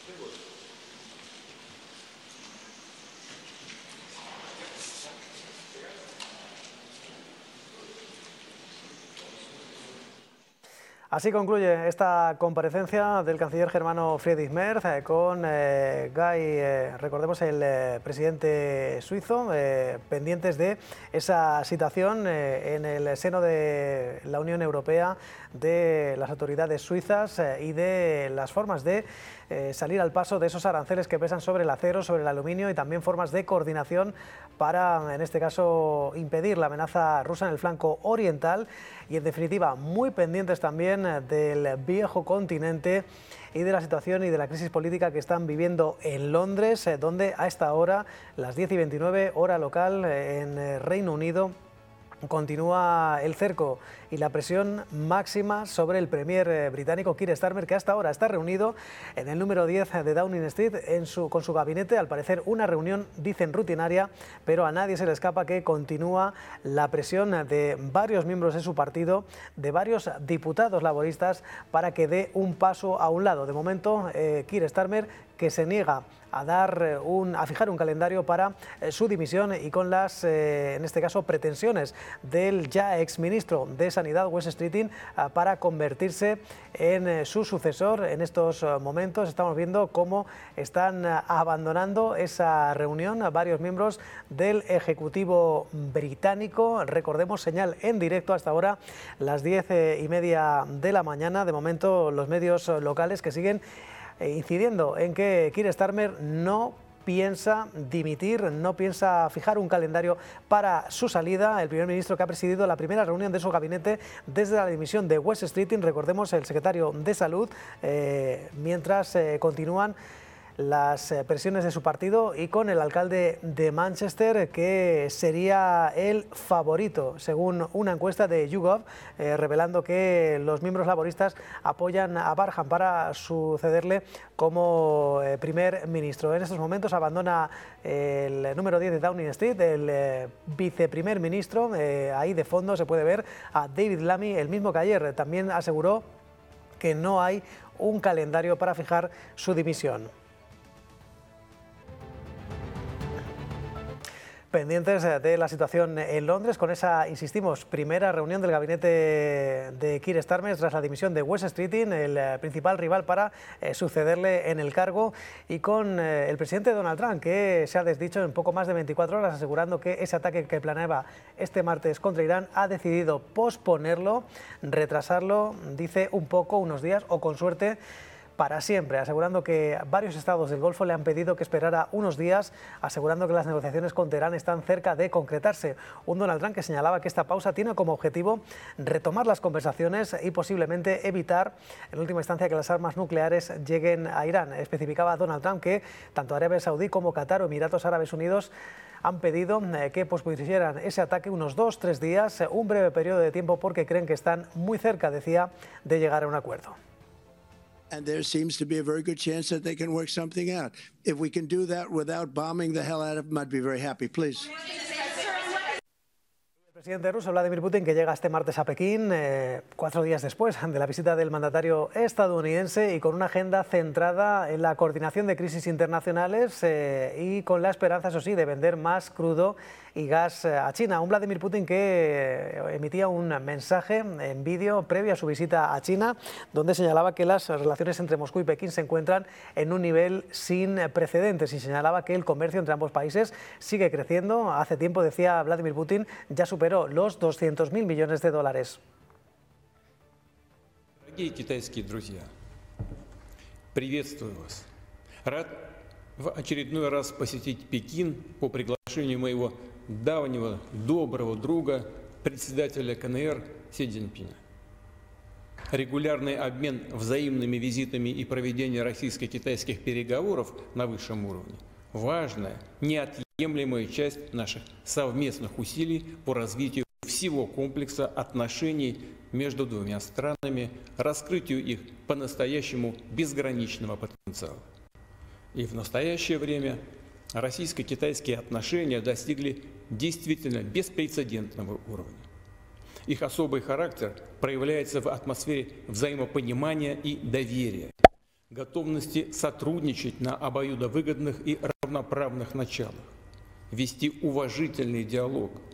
Así concluye esta comparecencia del canciller germano Friedrich Merz con recordemos, el presidente suizo, pendientes de esa situación en el seno de la Unión Europea, de las autoridades suizas y de las formas de salir al paso de esos aranceles que pesan sobre el acero, sobre el aluminio, y también formas de coordinación para, en este caso, impedir la amenaza rusa en el flanco oriental, y en definitiva muy pendientes también del viejo continente y de la situación y de la crisis política que están viviendo en Londres, donde a esta hora, las 10:29 hora local en Reino Unido, continúa el cerco y la presión máxima sobre el premier británico Keir Starmer, que hasta ahora está reunido en el número 10 de Downing Street con su gabinete. Al parecer una reunión, dicen, rutinaria, pero a nadie se le escapa que continúa la presión de varios miembros de su partido, de varios diputados laboristas, para que dé un paso a un lado. De momento, Keir Starmer, que se niega a fijar un calendario para su dimisión, y con las, en este caso, pretensiones del ya exministro de Sanidad, Wes Streeting, para convertirse en su sucesor. En estos momentos estamos viendo cómo están abandonando esa reunión a varios miembros del Ejecutivo británico. Recordemos, señal en directo hasta ahora, las 10:30 de la mañana. De momento, los medios locales que siguen incidiendo en que Keir Starmer no piensa dimitir, no piensa fijar un calendario para su salida. El primer ministro, que ha presidido la primera reunión de su gabinete desde la dimisión de Wes Streeting, recordemos, el secretario de Salud, mientras continúan las presiones de su partido, y con el alcalde de Manchester, que sería el favorito, según una encuesta de YouGov, revelando que los miembros laboristas apoyan a Barham para sucederle como primer ministro. En estos momentos abandona el número 10 de Downing Street el viceprimer ministro. Ahí de fondo se puede ver a David Lammy, el mismo que ayer también aseguró que no hay un calendario para fijar su dimisión. Pendientes de la situación en Londres, con esa, insistimos, primera reunión del gabinete de Keir Starmer tras la dimisión de Wes Streeting, el principal rival para sucederle en el cargo, y con el presidente Donald Trump, que se ha desdicho en poco más de 24 horas, asegurando que ese ataque que planeaba este martes contra Irán ha decidido posponerlo, retrasarlo, dice, un poco, unos días, o con suerte para siempre, asegurando que varios estados del Golfo le han pedido que esperara unos días, asegurando que las negociaciones con Teherán están cerca de concretarse. Un Donald Trump que señalaba que esta pausa tiene como objetivo retomar las conversaciones y posiblemente evitar, en última instancia, que las armas nucleares lleguen a Irán. Especificaba Donald Trump que tanto Arabia Saudí como Qatar o Emiratos Árabes Unidos han pedido que pospusieran ese ataque unos 2-3 días, un breve periodo de tiempo, porque creen que están muy cerca, decía, de llegar a un acuerdo. And there seems to be a very good chance that they can work something out. If we can do that without bombing the hell out of them, I'd be very happy. Please. El presidente ruso Vladimir Putin, que llega este martes a Pekín, 4 días después de la visita del mandatario estadounidense, y con una agenda centrada en la coordinación de crisis internacionales y con la esperanza, eso sí, de vender más crudo y gas a China. Un Vladimir Putin que emitía un mensaje en vídeo previo a su visita a China, donde señalaba que las relaciones entre Moscú y Pekín se encuentran en un nivel sin precedentes, y señalaba que el comercio entre ambos países sigue creciendo. Hace tiempo, decía Vladimir Putin, ya superó los 200.000 millones de dólares. Дорогие китайские друзья, приветствую вас. Рад в очередной раз посетить Пекин по приглашению моего давнего доброго друга, председателя КНР Си Цзиньпиня. Регулярный обмен взаимными визитами и проведение российско-китайских переговоров на высшем уровне – важная, неотъемлемая часть наших совместных усилий по развитию всего комплекса отношений между двумя странами, раскрытию их по-настоящему безграничного потенциала. И в настоящее время российско-китайские отношения достигли действительно беспрецедентного уровня. Их особый характер проявляется в атмосфере взаимопонимания и доверия, готовности сотрудничать на обоюдовыгодных и равноправных началах, вести уважительный диалог